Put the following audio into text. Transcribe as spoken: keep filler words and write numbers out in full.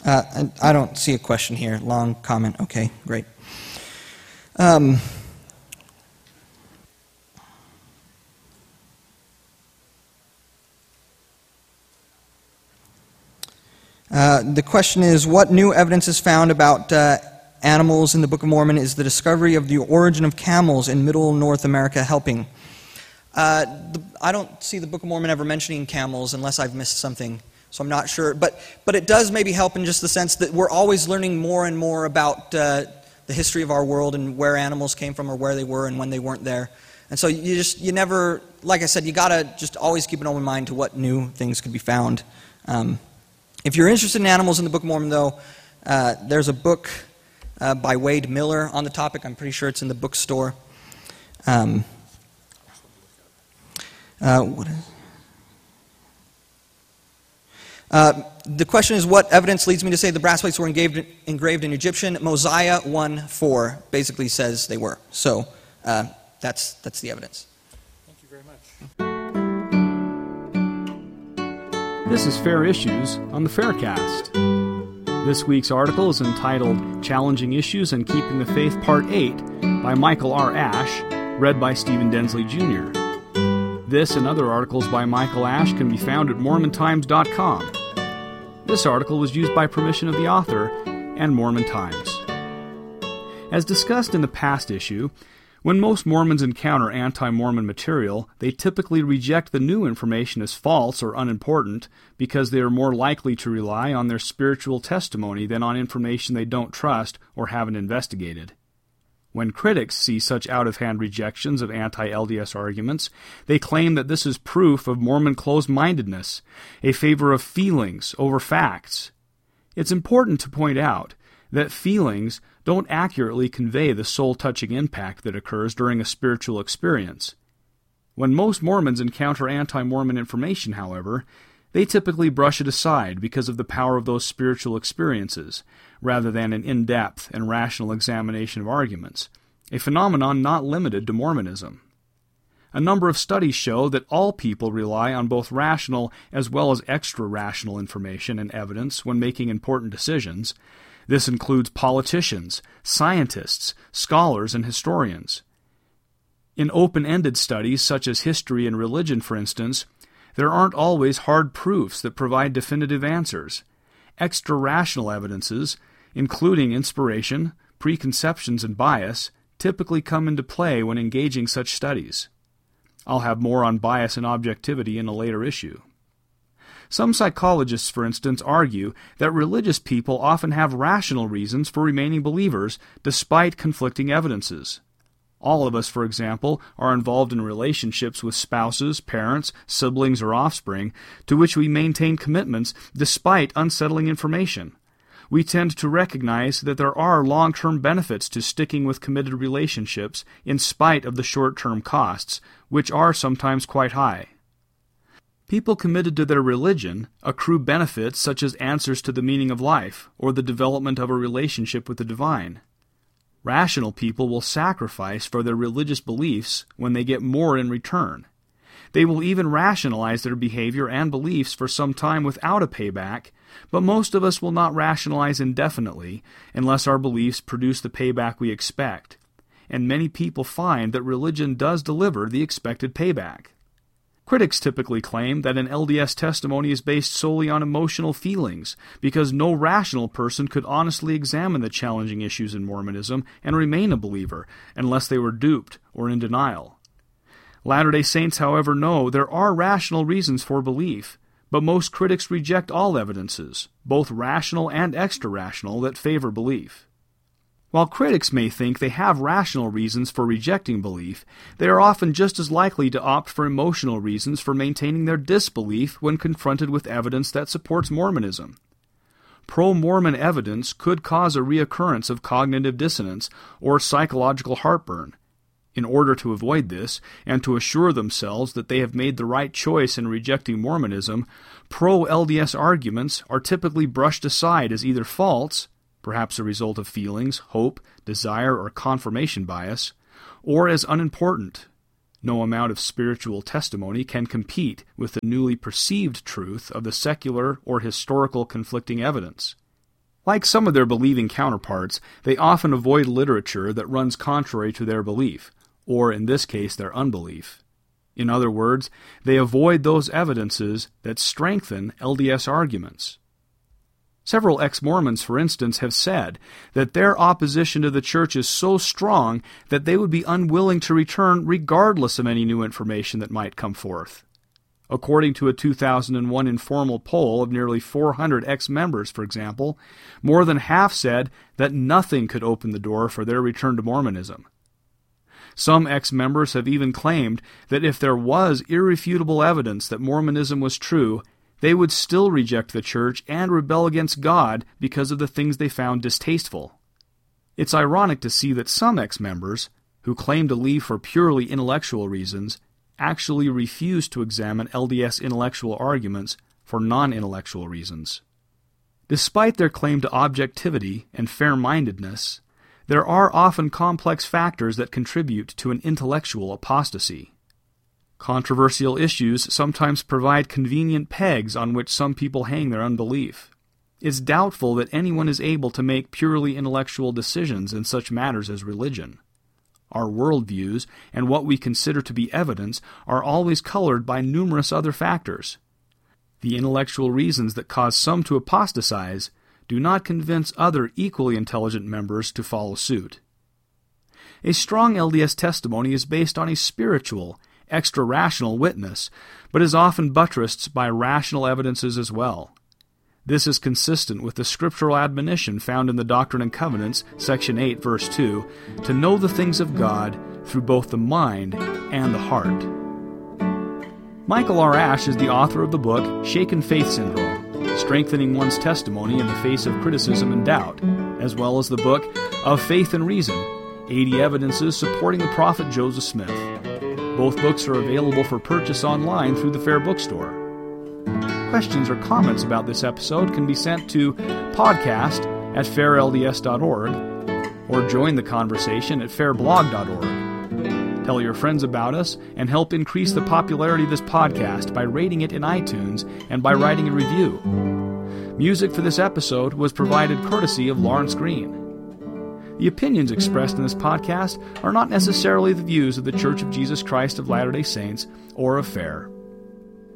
Uh, I, I don't see a question here. Long comment. Okay, great. Um, uh, the question is, what new evidence is found about uh, animals in the Book of Mormon? Is the discovery of the origin of camels in Middle North America helping? Uh, the, I don't see the Book of Mormon ever mentioning camels unless I've missed something, so I'm not sure. But but it does maybe help in just the sense that we're always learning more and more about uh, the history of our world and where animals came from or where they were and when they weren't there. And so you just, you never, like I said, you got to just always keep an open mind to what new things could be found. Um, if you're interested in animals in the Book of Mormon, though, uh, there's a book uh, by Wade Miller on the topic. I'm pretty sure it's in the bookstore. Um, uh, what is Uh, the question is, what evidence leads me to say the brass plates were engraved, engraved in Egyptian? Mosiah one four basically says they were. So uh, that's, that's the evidence. Thank you very much. This is Fair Issues on the Faircast. This week's article is entitled Challenging Issues and Keeping the Faith Part eight by Michael R. Ash, read by Stephen Densley Junior This and other articles by Michael Ash can be found at Mormon Times dot com. This article was used by permission of the author and Mormon Times. As discussed in the past issue, when most Mormons encounter anti-Mormon material, they typically reject the new information as false or unimportant because they are more likely to rely on their spiritual testimony than on information they don't trust or haven't investigated. When critics see such out-of-hand rejections of anti-L D S arguments, they claim that this is proof of Mormon closed-mindedness, a favor of feelings over facts. It's important to point out that feelings don't accurately convey the soul-touching impact that occurs during a spiritual experience. When most Mormons encounter anti-Mormon information, however, they typically brush it aside because of the power of those spiritual experiences, rather than an in-depth and rational examination of arguments, a phenomenon not limited to Mormonism. A number of studies show that all people rely on both rational as well as extra-rational information and evidence when making important decisions. This includes politicians, scientists, scholars, and historians. In open-ended studies such as history and religion, for instance, there aren't always hard proofs that provide definitive answers. Extra-rational evidences, including inspiration, preconceptions, and bias, typically come into play when engaging such studies. I'll have more on bias and objectivity in a later issue. Some psychologists, for instance, argue that religious people often have rational reasons for remaining believers despite conflicting evidences. All of us, for example, are involved in relationships with spouses, parents, siblings, or offspring, to which we maintain commitments despite unsettling information. We tend to recognize that there are long-term benefits to sticking with committed relationships in spite of the short-term costs, which are sometimes quite high. People committed to their religion accrue benefits such as answers to the meaning of life or the development of a relationship with the divine. Rational people will sacrifice for their religious beliefs when they get more in return. They will even rationalize their behavior and beliefs for some time without a payback, but most of us will not rationalize indefinitely unless our beliefs produce the payback we expect. And many people find that religion does deliver the expected payback. Critics typically claim that an L D S testimony is based solely on emotional feelings, because no rational person could honestly examine the challenging issues in Mormonism and remain a believer, unless they were duped or in denial. Latter-day Saints, however, know there are rational reasons for belief, but most critics reject all evidences, both rational and extra-rational, that favor belief. While critics may think they have rational reasons for rejecting belief, they are often just as likely to opt for emotional reasons for maintaining their disbelief when confronted with evidence that supports Mormonism. Pro-Mormon evidence could cause a reoccurrence of cognitive dissonance or psychological heartburn. In order to avoid this, and to assure themselves that they have made the right choice in rejecting Mormonism, pro-L D S arguments are typically brushed aside as either false, perhaps a result of feelings, hope, desire, or confirmation bias, or as unimportant. No amount of spiritual testimony can compete with the newly perceived truth of the secular or historical conflicting evidence. Like some of their believing counterparts, they often avoid literature that runs contrary to their belief, or in this case, their unbelief. In other words, they avoid those evidences that strengthen L D S arguments. Several ex-Mormons, for instance, have said that their opposition to the church is so strong that they would be unwilling to return regardless of any new information that might come forth. According to a two thousand one informal poll of nearly four hundred ex-members, for example, more than half said that nothing could open the door for their return to Mormonism. Some ex-members have even claimed that if there was irrefutable evidence that Mormonism was true, they would still reject the church and rebel against God because of the things they found distasteful. It's ironic to see that some ex-members, who claim to leave for purely intellectual reasons, actually refuse to examine L D S intellectual arguments for non-intellectual reasons. Despite their claim to objectivity and fair-mindedness, there are often complex factors that contribute to an intellectual apostasy. Controversial issues sometimes provide convenient pegs on which some people hang their unbelief. It's doubtful that anyone is able to make purely intellectual decisions in such matters as religion. Our worldviews and what we consider to be evidence are always colored by numerous other factors. The intellectual reasons that cause some to apostatize do not convince other equally intelligent members to follow suit. A strong L D S testimony is based on a spiritual, extra-rational witness, but is often buttressed by rational evidences as well. This is consistent with the scriptural admonition found in the Doctrine and Covenants, section eight, verse two, to know the things of God through both the mind and the heart. Michael R. Ash is the author of the book Shaken Faith Syndrome, Strengthening One's Testimony in the Face of Criticism and Doubt, as well as the book Of Faith and Reason, eighty Evidences Supporting the Prophet Joseph Smith. Both books are available for purchase online through the Fair Bookstore. Questions or comments about this episode can be sent to podcast at fair l d s dot org or join the conversation at fair blog dot org. Tell your friends about us and help increase the popularity of this podcast by rating it in iTunes and by writing a review. Music for this episode was provided courtesy of Lawrence Green. The opinions expressed in this podcast are not necessarily the views of the Church of Jesus Christ of Latter-day Saints or of FAIR.